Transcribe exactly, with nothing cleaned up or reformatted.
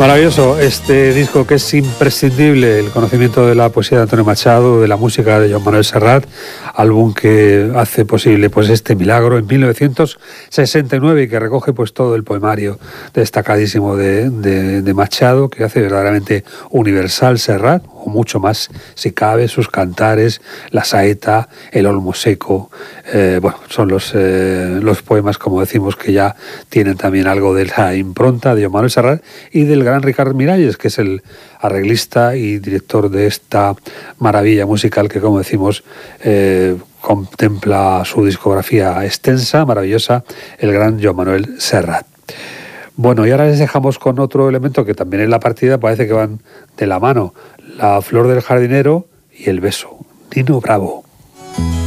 Maravilloso este disco, que es imprescindible, el conocimiento de la poesía de Antonio Machado, de la música de Joan Manuel Serrat, álbum que hace posible pues este milagro en mil novecientos sesenta y nueve y que recoge pues todo el poemario destacadísimo de, de, de Machado, que hace verdaderamente universal Serrat, o mucho más si cabe, sus cantares, la saeta, el olmo seco, eh, bueno, son los, eh, los poemas, como decimos, que ya tienen también algo de la impronta de Joan Manuel Serrat y del gran Ricard Miralles, que es el arreglista y director de esta maravilla musical que, como decimos, eh, contempla su discografía extensa, maravillosa, el gran Joan Manuel Serrat. Bueno, y ahora les dejamos con otro elemento que también en la partida parece que van de la mano, la flor del jardinero y el beso. Nino Bravo.